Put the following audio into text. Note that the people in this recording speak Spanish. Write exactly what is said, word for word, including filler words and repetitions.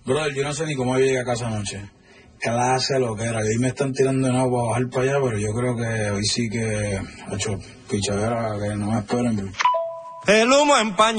Brother, yo no sé ni cómo llegué a casa anoche. Él hace lo que era. Y me están tirando de nuevo para bajar para allá, pero yo creo que hoy sí que ha hecho pichadera, que no me esperen. El humo empaña.